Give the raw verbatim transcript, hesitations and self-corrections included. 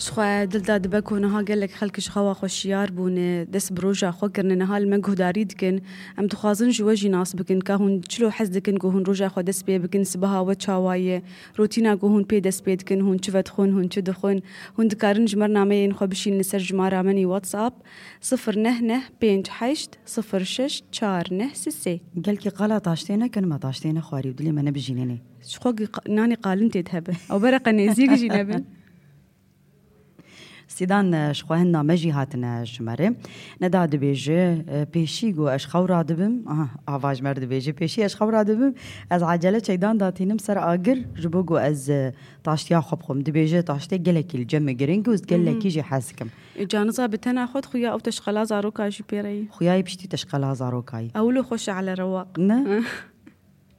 شخوا دلدا دبكو نها قال لك خلك شخوا خوشيار بون دس بروجا خو كرن نها المجهو داري دكن ام تخازن جواجي ناس بكن كهون چلو حز دكن كهون روجا خو دس بي بكن سبها وچاوايه روتينا كهون بي دس بي دكن هون چفت خون هون چد خون هون دكارن جمر نامين خو بشين نسر جمارا مني واتساب صفر نه نه بينج حشت صفر شش چار نه سسي قال كي قالا طاشتينا كن ما طاشتينا خواري ودلي ما نبجينيني شخوا ناني قالن تذهب او برقه نزيق جنبن سيدان شخوهن نامجي هاتنا جمره ندا دبيجه بيشيغو اش خورا دبم اه اواج مرد بيجه بيشي اش خورا دبم از عجله چيدان داتينم سر اگر جبوغو از طاشتيا خبخم دبيجه طاشتي گلكي الجم گرينگوز گلكي جي حاسكم جانزا بتنا خد خويا او تشخلا زاروكا جي بيري خويا بشتي تشخلا زاروكاي اولو خوش على رواق نه